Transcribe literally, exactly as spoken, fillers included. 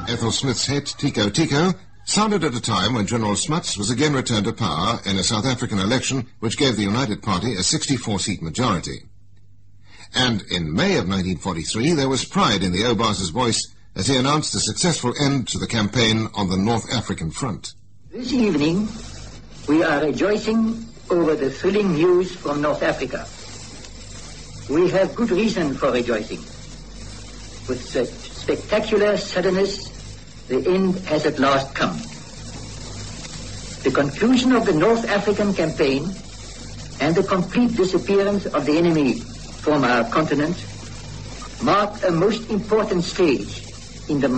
Ethel Smith's hit, Tico Tico, sounded at a time when General Smuts was again returned to power in a South African election which gave the United Party a sixty-four seat majority. And in May of nineteen forty-three, there was pride in the Oubaas's voice as he announced a successful end to the campaign on the North African front. This evening, we are rejoicing over the thrilling news from North Africa. We have good reason for rejoicing. With such spectacular suddenness, the end has at last come. The conclusion of the North African campaign and the complete disappearance of the enemy from our continent marked a most important stage in the